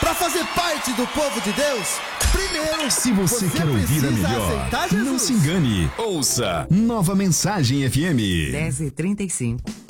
Para fazer parte do povo de Deus, primeiro, se você quer ouvir a melhor, não se engane. Ouça Nova Mensagem FM. 10h35.